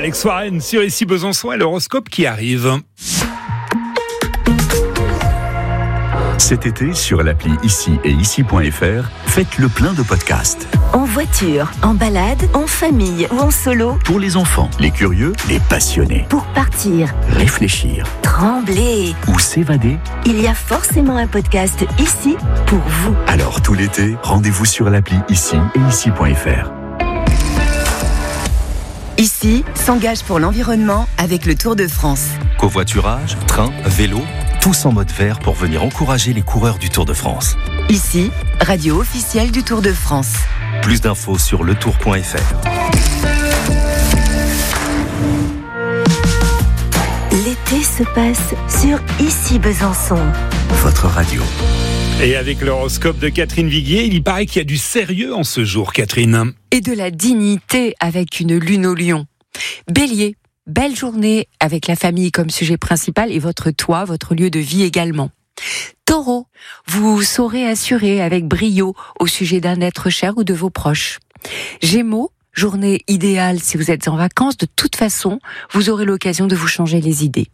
Alex Warren sur Ici Besançon et l'horoscope qui arrive. Cet été, sur l'appli Ici et Ici.fr, faites le plein de podcasts. En voiture, en balade, en famille ou en solo. Pour les enfants, les curieux, les passionnés. Pour partir, Réfléchir trembler. ou s'évader. Il y a forcément un podcast ici pour vous. Alors tout l'été, rendez-vous sur l'appli Ici et Ici.fr. Ici s'engage pour l'environnement avec le Tour de France. Covoiturage, train, vélo, tous en mode vert pour venir encourager les coureurs du Tour de France. Ici, radio officielle du Tour de France. Plus d'infos sur letour.fr. L'été se passe sur Ici Besançon. Votre radio. Et avec l'horoscope de Catherine Viguier, il paraît qu'il y a du sérieux en ce jour, Catherine. Et de la dignité avec une lune au lion. Bélier, belle journée avec la famille comme sujet principal et votre toit, votre lieu de vie également. Taureau, vous saurez assurer avec brio au sujet d'un être cher ou de vos proches. Gémeaux, journée idéale si vous êtes en vacances. De toute façon, vous aurez l'occasion de vous changer les idées.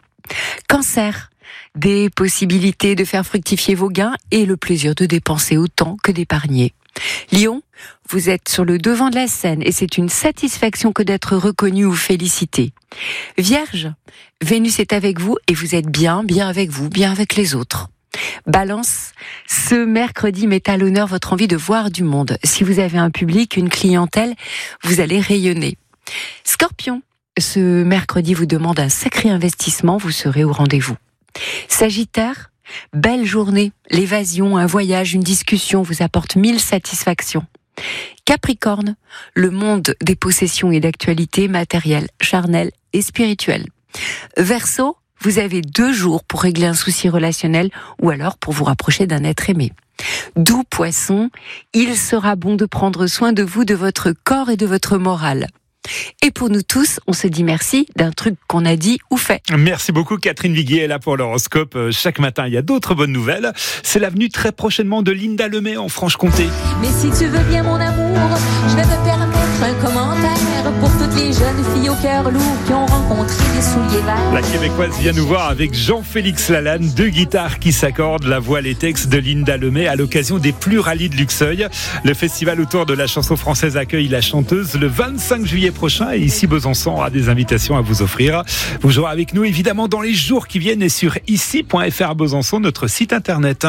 Cancer, des possibilités de faire fructifier vos gains et le plaisir de dépenser autant que d'épargner. Lion, vous êtes sur le devant de la scène et c'est une satisfaction que d'être reconnu ou félicité. Vierge, Vénus est avec vous et vous êtes bien avec vous, bien avec les autres. Balance, ce mercredi met à l'honneur votre envie de voir du monde. Si vous avez un public, une clientèle, vous allez rayonner. Scorpion, ce mercredi vous demande un sacré investissement, vous serez au rendez-vous. Sagittaire, belle journée, l'évasion, un voyage, une discussion vous apporte 1000 satisfactions. Capricorne, le monde des possessions et d'actualités matérielles, charnelles et spirituelles. Verseau, vous avez 2 jours pour régler un souci relationnel ou alors pour vous rapprocher d'un être aimé. Doux Poisson, il sera bon de prendre soin de vous, de votre corps et de votre morale. Et pour nous tous, on se dit merci d'un truc qu'on a dit ou fait. Merci beaucoup Catherine Viguier est là pour l'horoscope. Chaque matin, il y a d'autres bonnes nouvelles. C'est la venue très prochainement de Linda Lemay en Franche-Comté. Mais si tu veux bien mon amour, je vais me permettre un commentaire pour toutes les jeunes filles au cœur lourd qui ont rencontré des souliers verts. La Québécoise vient nous voir avec Jean-Félix Lalanne, 2 guitares qui s'accordent, la voix, les textes de Linda Lemay à l'occasion des Pluralies de Luxeuil. Le festival autour de la chanson française accueille la chanteuse le 25 juillet prochain et ici Besançon aura des invitations à vous offrir. Vous jouerez avec nous évidemment dans les jours qui viennent et sur ici.fr Besançon, notre site internet.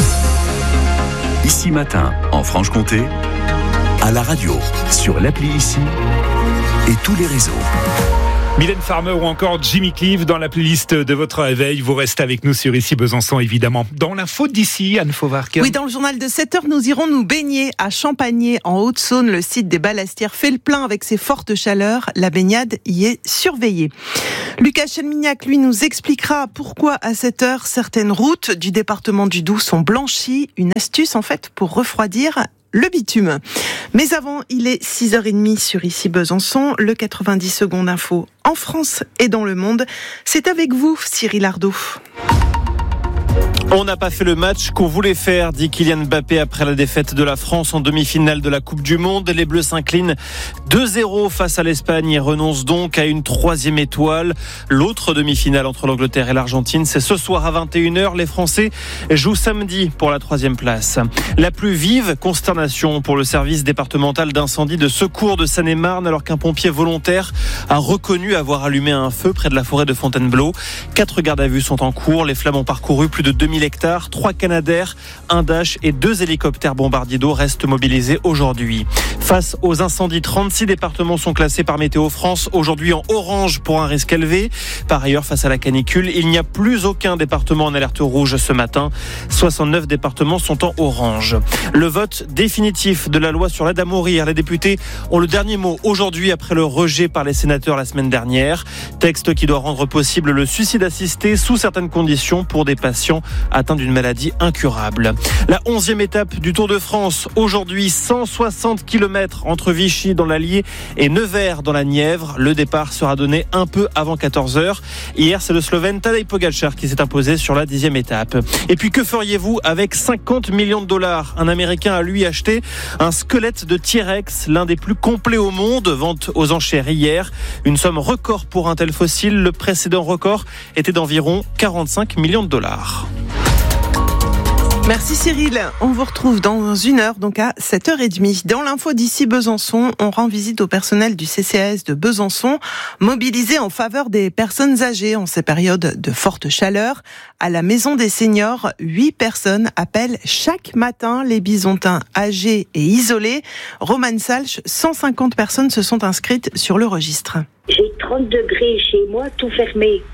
Ici matin, en Franche-Comté, à la radio, sur l'appli Ici et tous les réseaux. Mylène Farmer ou encore Jimmy Cliff dans la playlist de votre réveil. Vous restez avec nous sur Ici Besançon évidemment. Dans l'info d'ici, Anne Fauvarque. Oui, dans le journal de 7h, nous irons nous baigner à Champagné en Haute-Saône. Le site des Ballastières fait le plein avec ses fortes chaleurs. La baignade y est surveillée. Lucas Chelmignac, lui, nous expliquera pourquoi à 7h, certaines routes du département du Doubs sont blanchies. Une astuce en fait pour refroidir le bitume. Mais avant, il est 6h30 sur Ici Besançon, le 90 secondes info en France et dans le monde. C'est avec vous, Cyril Ardo. On n'a pas fait le match qu'on voulait faire, dit Kylian Mbappé après la défaite de la France en demi-finale de la Coupe du Monde. Les Bleus s'inclinent 2-0 face à l'Espagne et renoncent donc à une 3e étoile. L'autre demi-finale entre l'Angleterre et l'Argentine, c'est ce soir à 21h. Les Français jouent samedi pour la 3e place. La plus vive consternation pour le service départemental d'incendie de secours de Seine-et-Marne alors qu'un pompier volontaire a reconnu avoir allumé un feu près de la forêt de Fontainebleau. 4 gardes à vue sont en cours. Les flammes ont parcouru plus de 2000 hectares, 3 Canadair, un Dash et 2 hélicoptères bombardiers d'eau restent mobilisés aujourd'hui. Face aux incendies, 36 départements sont classés par Météo France aujourd'hui en orange pour un risque élevé. Par ailleurs, face à la canicule, il n'y a plus aucun département en alerte rouge ce matin. 69 départements sont en orange. Le vote définitif de la loi sur l'aide à mourir. Les députés ont le dernier mot aujourd'hui après le rejet par les sénateurs la semaine dernière. Texte qui doit rendre possible le suicide assisté sous certaines conditions pour des patients atteint d'une maladie incurable. La 11e étape du Tour de France. Aujourd'hui, 160 km entre Vichy dans l'Allier et Nevers dans la Nièvre. Le départ sera donné un peu avant 14h. Hier, c'est le Slovène Tadej Pogačar qui s'est imposé sur la 10e étape. Et puis, que feriez-vous avec 50 millions de dollars ? Un Américain a lui acheté un squelette de T-Rex, l'un des plus complets au monde, vente aux enchères hier. Une somme record pour un tel fossile. Le précédent record était d'environ 45 millions de dollars. Merci Cyril. On vous retrouve dans une heure, donc à 7h30. Dans l'info d'ici Besançon, on rend visite au personnel du CCAS de Besançon, mobilisé en faveur des personnes âgées en ces périodes de forte chaleur. À la Maison des Seniors, 8 personnes appellent chaque matin les Bisontins âgés et isolés. Romane Salch, 150 personnes se sont inscrites sur le registre. J'ai 30 degrés chez moi, tout fermé.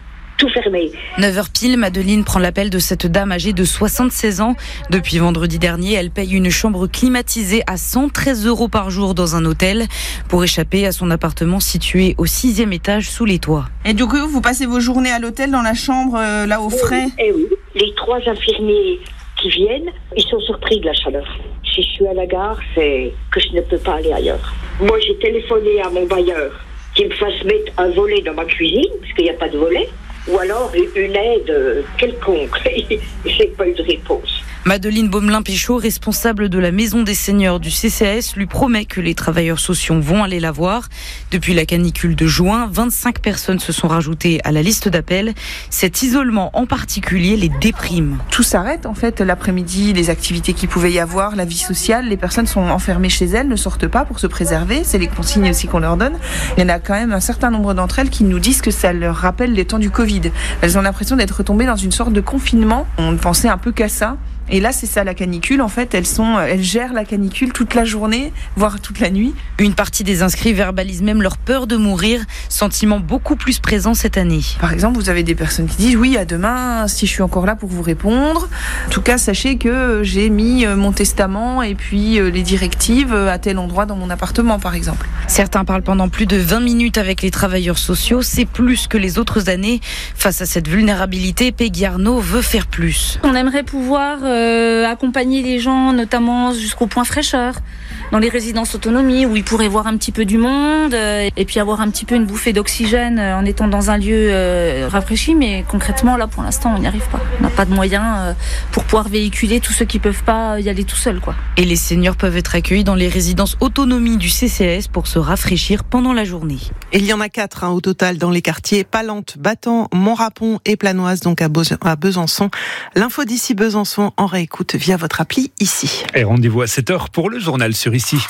9h pile, Madeline prend l'appel de cette dame âgée de 76 ans. Depuis vendredi dernier, elle paye une chambre climatisée à 113 € par jour dans un hôtel pour échapper à son appartement situé au 6e étage sous les toits. Et du coup, vous passez vos journées à l'hôtel dans la chambre, là au frais ? Oui. Les 3 infirmiers qui viennent, ils sont surpris de la chaleur. Si je suis à la gare, c'est que je ne peux pas aller ailleurs. Moi, j'ai téléphoné à mon bailleur qu'il me fasse mettre un volet dans ma cuisine, parce qu'il n'y a pas de volet. Ou alors une aide quelconque. J'ai pas eu de réponse. Madeleine Baumelin-Pichot, responsable de la Maison des Seniors du CCAS, lui promet que les travailleurs sociaux vont aller la voir. Depuis la canicule de juin, 25 personnes se sont rajoutées à la liste d'appels. Cet isolement en particulier les déprime. Tout s'arrête en fait l'après-midi, les activités qu'il pouvait y avoir, la vie sociale. Les personnes sont enfermées chez elles, ne sortent pas pour se préserver. C'est les consignes aussi qu'on leur donne. Il y en a quand même un certain nombre d'entre elles qui nous disent que ça leur rappelle les temps du Covid. Elles ont l'impression d'être retombées dans une sorte de confinement. On pensait un peu qu'à ça. Et là, c'est ça la canicule. En fait, elles gèrent la canicule toute la journée, voire toute la nuit. Une partie des inscrits verbalise même leur peur de mourir, sentiment beaucoup plus présent cette année. Par exemple, vous avez des personnes qui disent « Oui, à demain, si je suis encore là pour vous répondre. En tout cas, sachez que j'ai mis mon testament et puis les directives à tel endroit dans mon appartement, par exemple. » Certains parlent pendant plus de 20 minutes avec les travailleurs sociaux. C'est plus que les autres années. Face à cette vulnérabilité, Peggy Arnaud veut faire plus. On aimerait pouvoir accompagner les gens, notamment jusqu'au point fraîcheur, dans les résidences autonomie, où ils pourraient voir un petit peu du monde, et puis avoir un petit peu une bouffée d'oxygène en étant dans un lieu rafraîchi. Mais concrètement, là, pour l'instant, on n'y arrive pas. On n'a pas de moyens pour pouvoir véhiculer tous ceux qui peuvent pas y aller tout seuls, quoi. Et les seniors peuvent être accueillis dans les résidences autonomie du CCAS pour se rafraîchir pendant la journée. Et il y en a 4 au total dans les quartiers Palante, Battant, Montrapon et Planoise, donc à Besançon. L'info d'ici Besançon en réécoute via votre appli ici. Et rendez-vous à 7h pour le journal sur ici.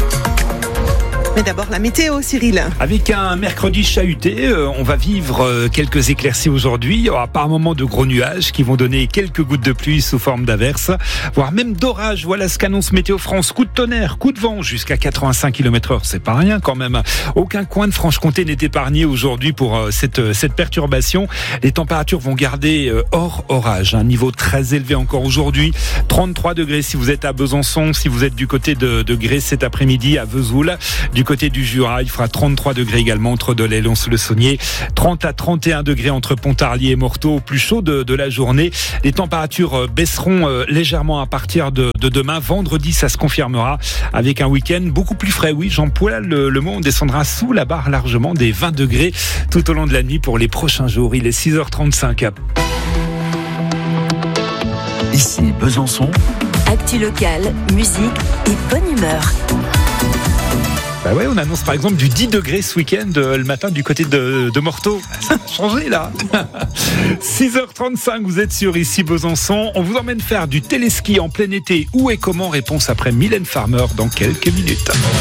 Mais d'abord la météo, Cyril. Avec un mercredi chahuté, on va vivre quelques éclaircies aujourd'hui. Il y aura par moments de gros nuages qui vont donner quelques gouttes de pluie sous forme d'averses, voire même d'orage. Voilà ce qu'annonce Météo France. Coup de tonnerre, coup de vent jusqu'à 85 km/h. C'est pas rien quand même. Aucun coin de Franche-Comté n'est épargné aujourd'hui pour cette perturbation. Les températures vont garder hors orage. Un niveau très élevé encore aujourd'hui. 33 degrés si vous êtes à Besançon, si vous êtes du côté de Grès cet après-midi à Vesoul. Du côté du Jura, il fera 33 degrés également entre Dole et Lons-le-Saunier, 30 à 31 degrés entre Pontarlier et Morteau, au plus chaud de la journée. Les températures baisseront légèrement à partir de demain. Vendredi, ça se confirmera avec un week-end beaucoup plus frais. Oui, j'emploie le mot, on descendra sous la barre largement des 20 degrés tout au long de la nuit pour les prochains jours. Il est 6h35. Ici Besançon. Actu locale, musique et bonne humeur. Bah ouais, on annonce par exemple du 10 degrés ce week-end le matin du côté de Morteau. Ça a changé là. 6h35, vous êtes sur ici Besançon. On vous emmène faire du téléski en plein été. Où et comment? Réponse après Mylène Farmer dans quelques minutes.